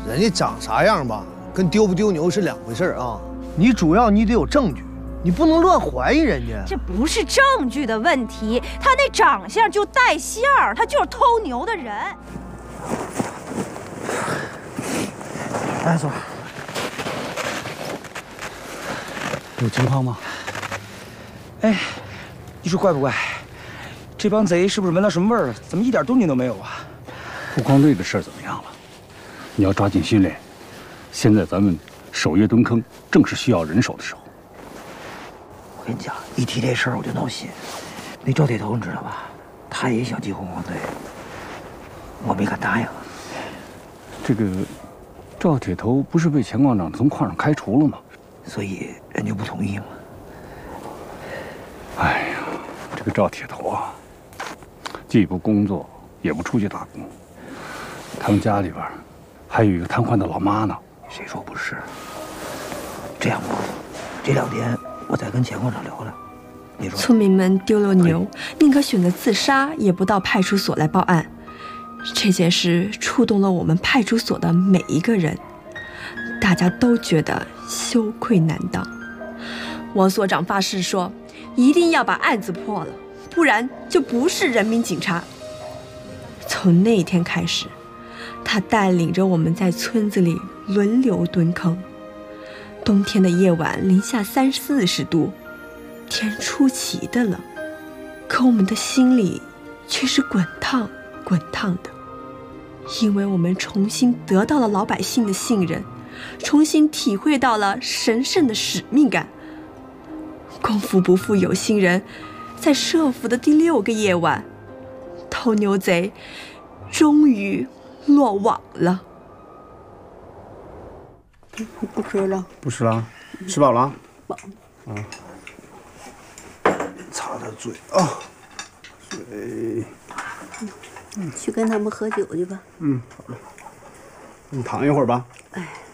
人家长啥样吧，跟丢不丢牛是两回事啊。你主要你得有证据，你不能乱怀疑人家。 这不是证据的问题，他那长相就带相，他就是偷牛的人。 来，坐。有情况吗？哎，你说怪不怪？这帮贼是不是闻到什么味儿了？怎么一点动静都没有啊？ 不光这个事儿怎么样了？你要抓紧训练。现在咱们守夜蹲坑，正是需要人手的时候。 我跟你讲，一提这事儿我就闹心。那赵铁头你知道吧？他也想进红光队，我没敢答应。 这个赵铁头不是被钱矿长从矿上开除了吗？ 所以人就不同意嘛。 哎呀，这个赵铁头啊，既不工作，也不出去打工，他们家里边还有一个瘫痪的老妈呢。 谁说不是？这样吧，这2天我再跟钱矿长聊聊。你说， 村民们丢了牛，宁可选择自杀，也不到派出所来报案。这件事触动了我们派出所的每一个人，大家都觉得羞愧难当。王所长发誓说，一定要把案子破了，不然就不是人民警察。从那一天开始，他带领着我们在村子里轮流蹲坑。冬天的夜晚零下30-40度，天出奇的冷，可我们的心里却是滚烫滚烫的，因为我们重新得到了老百姓的信任，重新体会到了神圣的使命感。功夫不负有心人，在设伏的第6个夜晚，偷牛贼终于落网了。 不吃了， 不吃了，吃饱了？ 饱。 啊，擦擦嘴啊，水。 去跟他们喝酒去吧。 好的。你躺一会儿吧。 哎。